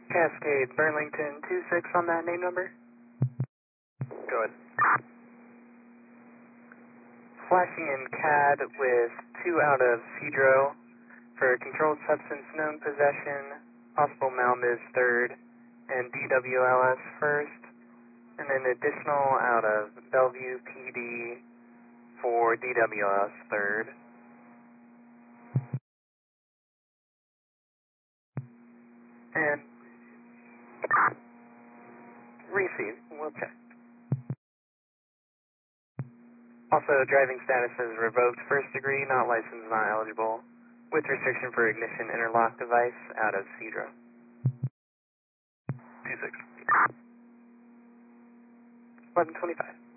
Cascade, Burlington 26 on that name number. Go ahead. Flashing in CAD with 2 out of Cedro for controlled substance known possession, possible Malmiz third, and DWLS first, and then additional out of Bellevue PD for DWLS third. And receive, we'll check. Also, driving status is revoked first degree, not licensed, not eligible, with restriction for ignition interlock device out of Cedro. 26. 1125.